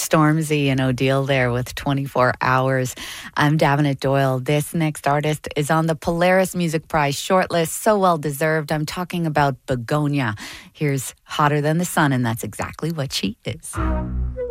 Stormzy and O'Deal there with 24 Hours. I'm Davenant Doyle. This next artist is on the Polaris Music Prize shortlist. So well deserved. I'm talking about Begonia. Here's Hotter Than the Sun, and that's exactly what she is.